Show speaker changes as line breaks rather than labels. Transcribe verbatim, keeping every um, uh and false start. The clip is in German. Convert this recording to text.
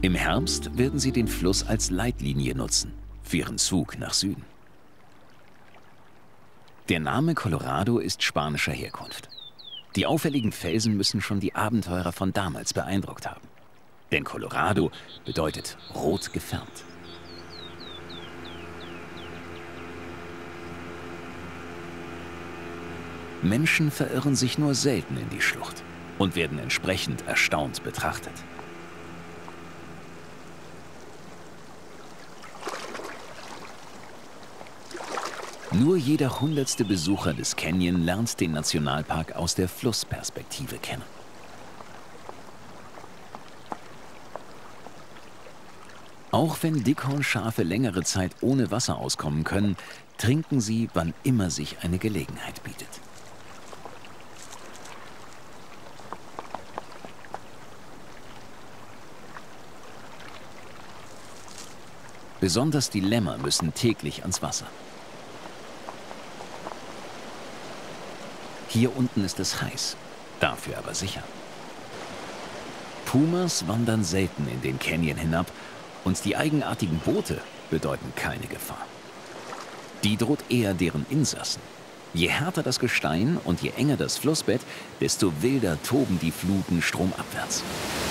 Im Herbst werden sie den Fluss als Leitlinie nutzen, für ihren Zug nach Süden. Der Name Colorado ist spanischer Herkunft. Die auffälligen Felsen müssen schon die Abenteurer von damals beeindruckt haben. Denn Colorado bedeutet rot gefärbt. Menschen verirren sich nur selten in die Schlucht und werden entsprechend erstaunt betrachtet. Nur jeder hundertste Besucher des Canyon lernt den Nationalpark aus der Flussperspektive kennen. Auch wenn Dickhornschafe längere Zeit ohne Wasser auskommen können, trinken sie, wann immer sich eine Gelegenheit bietet. Besonders die Lämmer müssen täglich ans Wasser. Hier unten ist es heiß, dafür aber sicher. Pumas wandern selten in den Canyon hinab und die eigenartigen Boote bedeuten keine Gefahr. Die droht eher deren Insassen. Je härter das Gestein und je enger das Flussbett, desto wilder toben die Fluten stromabwärts.